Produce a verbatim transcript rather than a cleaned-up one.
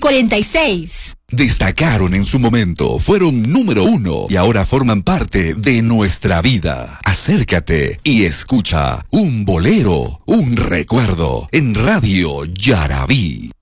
cuarenta y seis. Destacaron en su momento, fueron número uno y ahora forman parte de nuestra vida. Acércate y escucha un bolero, un recuerdo en Radio Yarabí.